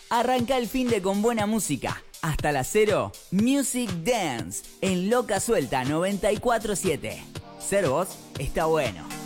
Arranca el finde con buena música. Hasta las 0, Music Dance en Loca Suelta 94.7. Ser vos está bueno.